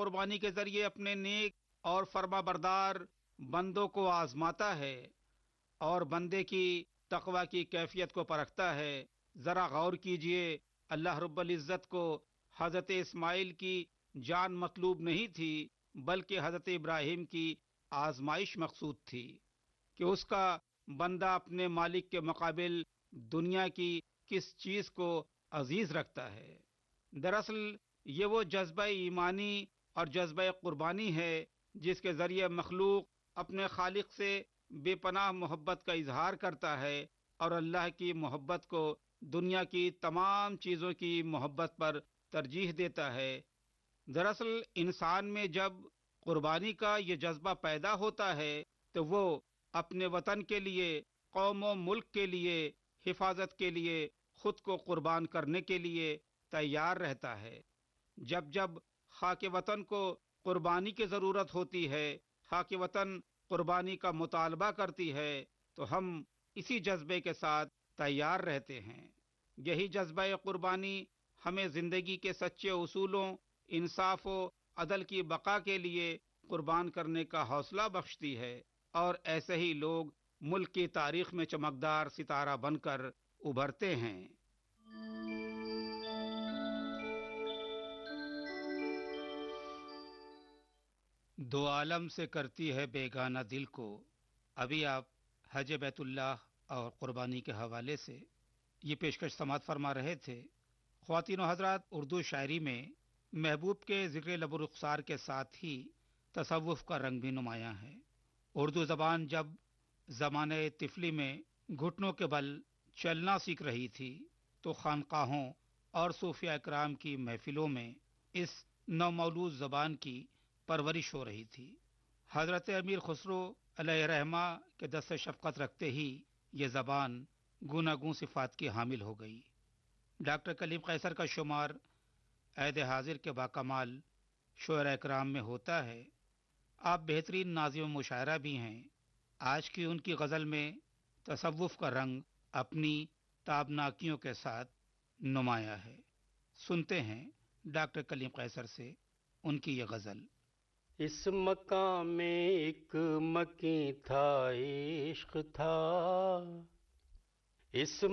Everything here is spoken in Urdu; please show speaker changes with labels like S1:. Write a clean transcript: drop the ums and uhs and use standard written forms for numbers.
S1: قربانی کے ذریعے اپنے نیک اور فرما بردار بندوں کو آزماتا ہے اور بندے کی تقوی کی کیفیت کو پرکھتا ہے۔ ذرا غور کیجئے، اللہ رب العزت کو حضرت اسماعیل کی جان مطلوب نہیں تھی، بلکہ حضرت ابراہیم کی آزمائش مقصود تھی کہ اس کا بندہ اپنے مالک کے مقابل دنیا کی کس چیز کو عزیز رکھتا ہے۔ دراصل یہ وہ جذبہ ایمانی اور جذبہ قربانی ہے جس کے ذریعے مخلوق اپنے خالق سے بے پناہ محبت کا اظہار کرتا ہے اور اللہ کی محبت کو دنیا کی تمام چیزوں کی محبت پر ترجیح دیتا ہے۔ دراصل انسان میں جب قربانی کا یہ جذبہ پیدا ہوتا ہے تو وہ اپنے وطن کے لیے، قوم و ملک کے لیے، حفاظت کے لیے خود کو قربان کرنے کے لیے تیار رہتا ہے۔ جب جب خاک وطن کو قربانی کی ضرورت ہوتی ہے، خاک وطن قربانی کا مطالبہ کرتی ہے، تو ہم اسی جذبے کے ساتھ تیار رہتے ہیں۔ یہی جذبہ قربانی ہمیں زندگی کے سچے اصولوں، انصاف و عدل کی بقا کے لیے قربان کرنے کا حوصلہ بخشتی ہے، اور ایسے ہی لوگ ملک کی تاریخ میں چمکدار ستارہ بن کر ابھرتے ہیں۔ دو عالم سے کرتی ہے بیگانہ دل کو۔ ابھی آپ حج بیت اللہ اور قربانی کے حوالے سے یہ پیشکش سماعت فرما رہے تھے۔ خواتین و حضرات، اردو شاعری میں محبوب کے ذکر لب و رخسار کے ساتھ ہی تصوف کا رنگ بھی نمایاں ہے۔ اردو زبان جب زمانہ طفلی میں گھٹنوں کے بل چلنا سیکھ رہی تھی تو خانقاہوں اور صوفیاء اکرام کی محفلوں میں اس نومولود زبان کی پرورش ہو رہی تھی۔ حضرت امیر خسرو علیہ رحمہ کے دست شفقت رکھتے ہی یہ زبان گوناگون صفات کی حامل ہو گئی۔ ڈاکٹر کلیم قیصر کا شمار عہد حاضر کے باکمال شعراء اکرام میں ہوتا ہے۔ آپ بہترین ناظم مشاعرہ بھی ہیں۔ آج کی ان کی غزل میں تصوف کا رنگ اپنی تابناکیوں کے ساتھ نمایاں ہے۔ سنتے ہیں ڈاکٹر کلیم قیصر سے ان کی یہ غزل۔
S2: اس مقام میں ایک مکیں تھا، عشق تھا، اس